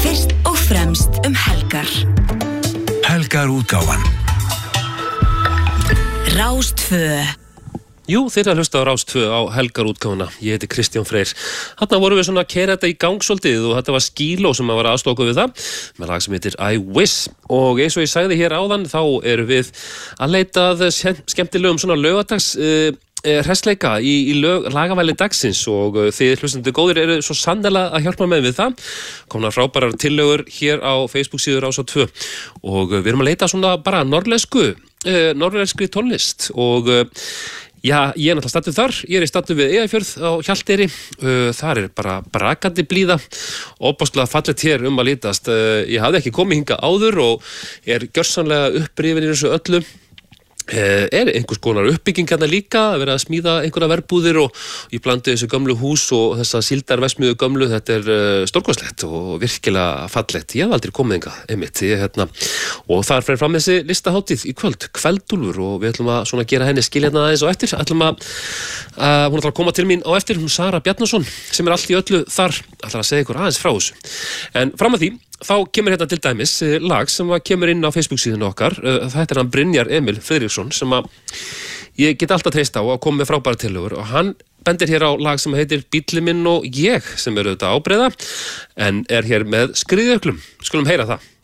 Fyrst og fremst helgar. Helgarútgáfan. Rás 2. Jú, þeir að hlusta á Rás 2 á helgarútgáfuna. Ég heiti Kristján Freyr. Þarna vorum við svona að keyra þetta í gang svolítið og þetta var Skíló sem var að aðstoða okkur við það með lag sem heitir I Wish. Og eins og ég sagði hér áðan þá erum við að leita að skemmtilegum svona laugardags hressleika í lagavæli dagsins og þið hlustendur góðir eru svo sannarlega að hjálpa með við það. Komnar frábærar tillögur hér á Facebook síðu Rás 2 og við erum að leita svona bara norrlenskri tónlist og já, ég náttúrulega stattur þar, ég í stattur við Eyjafjörð á Hjalteyri, þar bara brakandi blíða, óbáslega fallegt hér að litast, ég hafði ekki komið hingað áður og gjörsamlega upprifin í þessu öllu, einhvers konar uppbygging hérna líka, að vera að smíða einhverja verbúðir og ég blandi þessu gömlu hús og þessa síldarverksmiðju gömlu, þetta stórkostlegt og virkilega fallegt, ég hef aldrei komið hingað, einmitt, og þar fer fram þessi listahátíð í kvöld, Kveldúlfur og við ætlum að svona gera henni skiljaðna aðeins á eftir, hún ætlar að koma til mín á eftir, hún Sara Bjarnason, sem allt í öllu þar, ætlar að segja ykkur aðeins frá þessu, en fram að því, þá kemur hérna til dæmis lag sem kemur inn á Facebook síðan okkar, þetta hann Brynjar Emil Friðriksson sem ég get alltaf treyst á að koma með frábæra tillögur og hann bendir hér á lag sem heitir Bíllinn minn og ég sem auðvitað ábreiða en hér með Skriðjöklum, skulum heyra það.